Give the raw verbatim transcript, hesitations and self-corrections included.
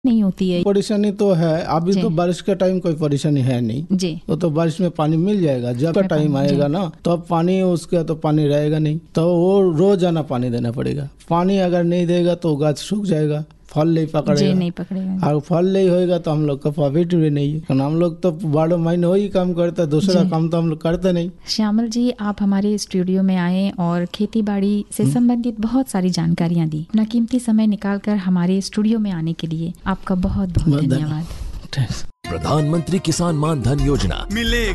नहीं होती है। परेशानी तो है, अभी जी। तो बारिश का टाइम कोई परेशानी है नहीं। जी। वो तो बारिश में पानी मिल जाएगा, जब का में टाइम पानी, आएगा जी। ना तो अब पानी उसका तो पानी रहेगा नहीं, तो वो रोजाना पानी देना पड़ेगा। पानी अगर नहीं देगा तो गाछ सूख जाएगा, फल नहीं जी पकड़ेगा। नहीं पकड़ेगा। और फल नहीं होएगा तो हम लोग का प्रॉफिट भी नहीं है, कारण हम लोग तो बारह महीने वही काम करते हैं, दूसरा जी। काम तो हम लोग करते नहीं। श्यामल जी, आप हमारे स्टूडियो में आए और खेती बाड़ी से संबंधित बहुत सारी जानकारियां दी। अपना कीमती समय निकालकर हमारे स्टूडियो में आने के लिए आपका बहुत बहुत धन्यवाद। प्रधानमंत्री किसान मान धन योजना मिले